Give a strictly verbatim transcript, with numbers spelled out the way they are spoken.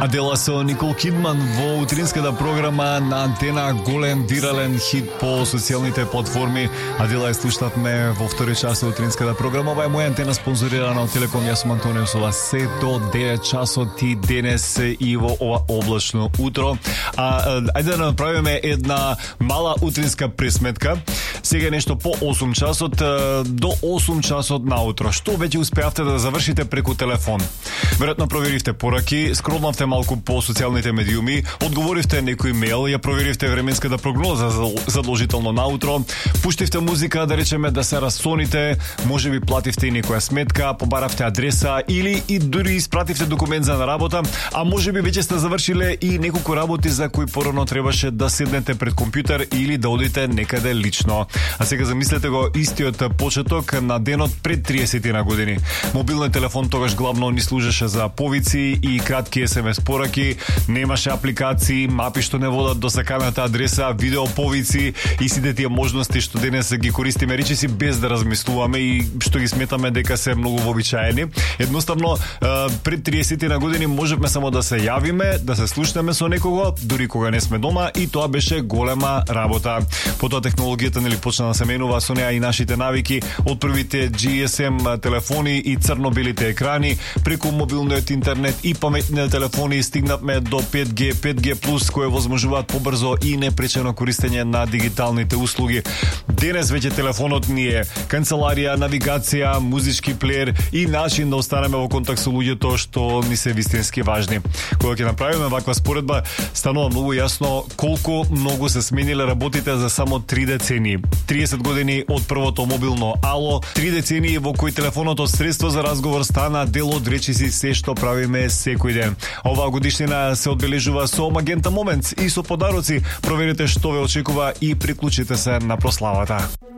Адела со Никол Кидман во утринската програма на Антена, голем вирален хит по социјалните платформи. Адела е слушнатме во втори час од утринската програма. Ова е моја Антена спонзорирана од Телеком. Јас сум Антонио Сова. Се до девет часот и денес и во ова облачно утро. А ајде да направиме една мала утринска пресметка. Сега нешто по осум часот до осум часот наутро. Што веќе успеавте да завршите преку телефон? Веројатно проверивте пораки, скролнавте малку по социјалните медиуми, одговоривте некој мејл, ја проверивте временската прогноза задолжително наутро, пуштивте музика, да речеме да се расоните, можеби плативте и некоја сметка, побаравте адреса или и дури испративте документ за на работа, а можеби веќе сте завршиле и неколку работи за кои порано требаше да седнете пред компјутер или да одите некаде лично. А сега замислете го истиот почеток на денот пред триесет години. Мобилниот телефон тогаш главно ни служеше за повици и кратки ес ем ес пораки, немаше апликации, мапи што не водат до саканата адреса, видео повици и сите тие можности што денес ги користиме речиси без да размислуваме и што ги сметаме дека се многу вообичаени. Едноставно пред триесет години можевме само да се јавиме, да се слушнеме со некого, дури кога не сме дома, и тоа беше голема работа. Потоа технологијата нели почна да се менува, со неа и нашите навики, од првите джи ес ем телефони и црно-белите екрани, преку мобилниот интернет и паметните телефони стигнавме до пет џи, пет џи плюс, кои возможуваат побрзо и непречено користење на дигиталните услуги. Денес веќе телефонот ни е канцеларија, навигација, музички плеер и начин да останеме во контакт со луѓето што ни се вистински важни. Кога ќе направиме ваква споредба, станува многу јасно колку многу се смениле работите за само три децении. триесет години од првото мобилно ало, три децении во кои телефонот од средство за разговор стана дел од речиси се што правиме секој ден. Оваа годишнина се одбележува со Магента Моментс и со подароци. Проверете што ве очекува и приклучите се на прославата.